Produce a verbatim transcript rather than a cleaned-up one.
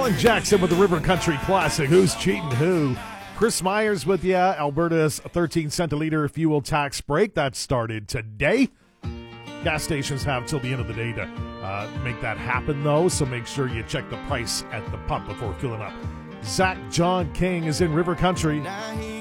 Alan Jackson with the River Country Classic. Who's cheating who? Chris Myers with you. Alberta's thirteen cent a litre fuel tax break. That started today. Gas stations have till the end of the day to uh, make that happen, though, so make sure you check the price at the pump before filling up. Zach John King is in River Country.